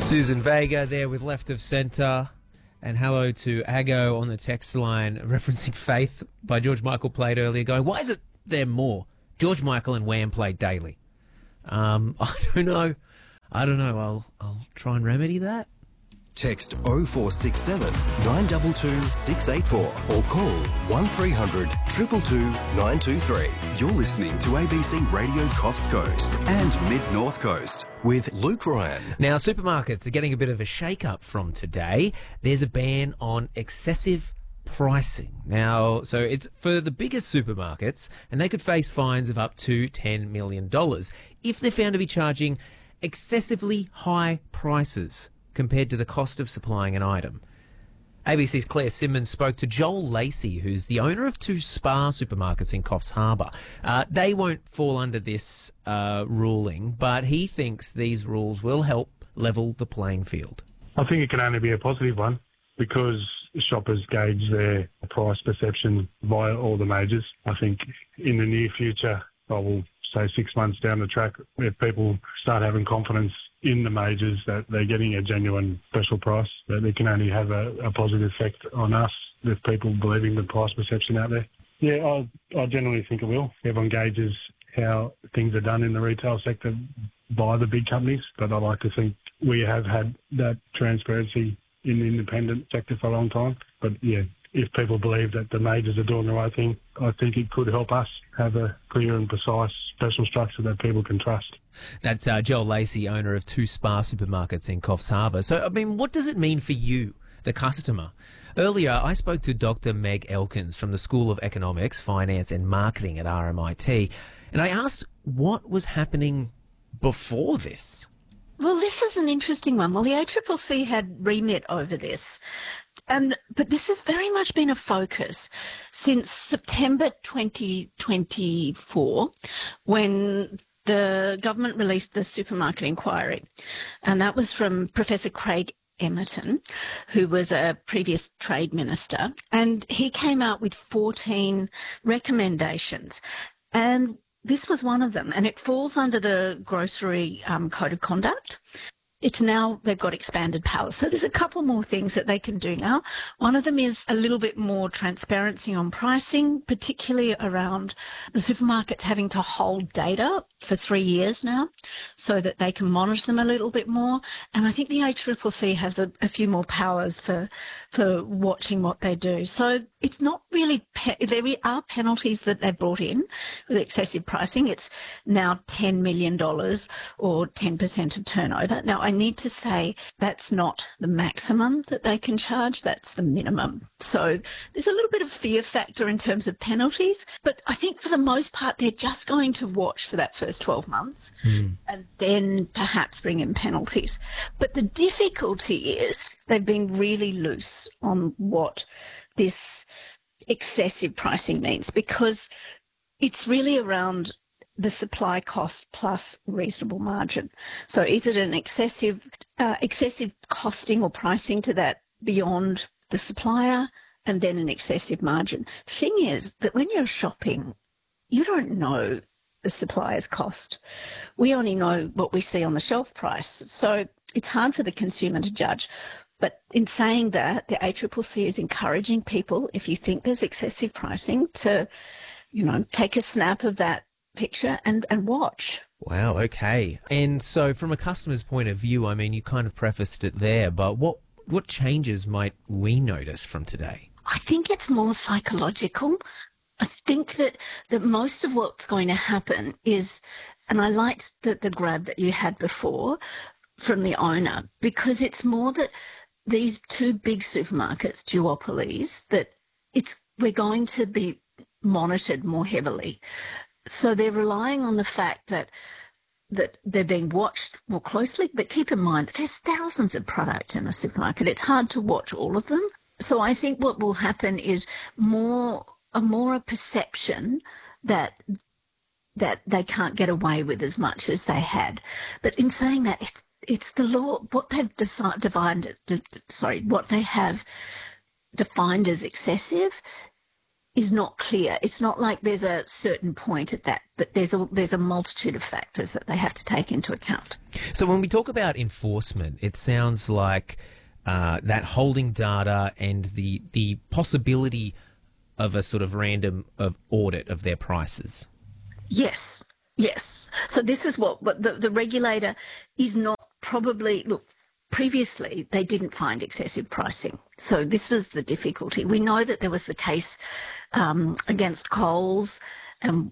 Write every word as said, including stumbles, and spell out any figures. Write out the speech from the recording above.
Susan Vega there with Left of Centre. And hello to Ago on the text line, referencing Faith by George Michael played earlier, going, why is it there more? George Michael and Wham played daily. Um, I don't know. I don't know. I'll I'll try and remedy that. Text oh four six seven, nine two two, six eight four or call one three hundred, two two two, nine two three. You're listening to A B C Radio Coffs Coast and Mid-North Coast with Luke Ryan. Now, supermarkets are getting a bit of a shake-up from today. There's a ban on excessive pricing. Now, so it's for the biggest supermarkets, and they could face fines of up to ten million dollars if they're found to be charging excessively high prices compared to the cost of supplying an item. A B C's Claire Simmons spoke to Joel Lacey, who's the owner of two Spar supermarkets in Coffs Harbour. Uh, they won't fall under this uh, ruling, but he thinks these rules will help level the playing field. I think it can only be a positive one because shoppers gauge their price perception via all the majors. I think in the near future, I will say six months down the track, if people start having confidence in the majors that they're getting a genuine special price, that it can only have a, a positive effect on us with people believing the price perception out there. Yeah, I, I generally think it will. Everyone gauges how things are done in the retail sector by the big companies, but I like to think we have had that transparency in the independent sector for a long time. But yeah, if people believe that the majors are doing the right thing, I think it could help us have a clear and precise special structure that people can trust. That's uh, Joel Lacey, owner of two Spar supermarkets in Coffs Harbour. So, I mean, what does it mean for you, the customer? Earlier, I spoke to Doctor Meg Elkins from the School of Economics, Finance and Marketing at R M I T, and I asked what was happening before this. Well, this is an interesting one. Well, the A C C C had remit over this. And, but this has very much been a focus since September twenty twenty-four, when the government released the supermarket inquiry. And that was from Professor Craig Emerton, who was a previous trade minister. And he came out with fourteen recommendations. And this was one of them. And it falls under the Grocery um, Code of Conduct. It's now they've got expanded powers. So there's a couple more things that they can do now. One of them is a little bit more transparency on pricing, particularly around the supermarkets having to hold data for three years now so that they can monitor them a little bit more. And I think the A C C C has a, a few more powers for for watching what they do. So it's not really, pe- there are penalties that they've brought in with excessive pricing. It's now ten million dollars or ten percent of turnover. Now, I need to say that's not the maximum that they can charge, that's the minimum. So there's a little bit of fear factor in terms of penalties, but I think for the most part they're just going to watch for that first twelve months mm. and then perhaps bring in penalties. But the difficulty is they've been really loose on what this excessive pricing means, because it's really around the supply cost plus reasonable margin. So is it an excessive uh, excessive costing or pricing to that beyond the supplier and then an excessive margin? The thing is that when you're shopping, you don't know the supplier's cost. We only know what we see on the shelf price. So it's hard for the consumer to judge. But in saying that, the A C C C is encouraging people, if you think there's excessive pricing, to, you know, take a snap of that picture and, and watch. Wow, okay. And so from a customer's point of view, I mean, you kind of prefaced it there, but what, what changes might we notice from today? I think it's more psychological. I think that, that most of what's going to happen is, and I liked the, the grab that you had before from the owner, because it's more that these two big supermarkets, duopolies, that it's we're going to be monitored more heavily. So they're relying on the fact that that they're being watched more closely. But keep in mind, there's thousands of products in a supermarket. It's hard to watch all of them. So I think what will happen is more a more a perception that that they can't get away with as much as they had. But in saying that, it's, it's the law, what they've decided, divided, sorry, what they have defined as excessive is not clear. It's not like there's a certain point at that, but there's a, there's a multitude of factors that they have to take into account. So when we talk about enforcement, it sounds like uh, that holding data and the the possibility of a sort of random of audit of their prices. Yes, yes. So this is what, what the, the regulator is not probably, look, previously they didn't find excessive pricing. So this was the difficulty. We know that there was the case um, against Coles, and